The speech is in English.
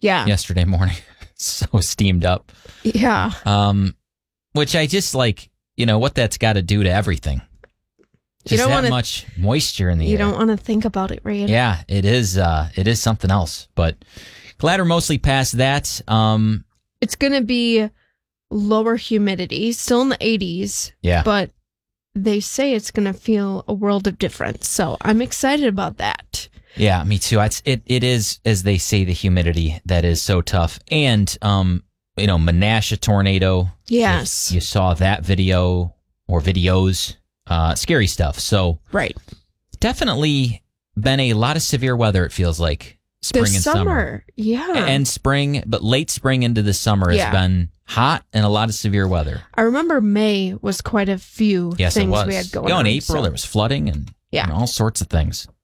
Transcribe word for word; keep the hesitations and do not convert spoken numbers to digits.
Yeah. yesterday morning. So steamed up. Yeah. Um, which I just like, you know, what that's got to do to everything. Just you don't that wanna, much moisture in the you air. don't want to think about it, right? Yeah, it is. Uh, it is something else. But glad we're mostly past that. Um, it's going to be lower humidity, still in the eighties. Yeah. But they say it's going to feel a world of difference. So I'm excited about that. Yeah, me too. It's, it it is, as they say, the humidity that is so tough. And, um, you know, Menasha tornado. Yes. If you saw that video or videos. Uh, scary stuff. So right. Definitely been a lot of severe weather, it feels like. Spring this and summer. summer. Yeah. And spring, but late spring into the summer yeah. has been hot and a lot of severe weather. I remember May was quite a few yes, things it was. we had going you know, on. in April, so. there was flooding and, yeah. and all sorts of things.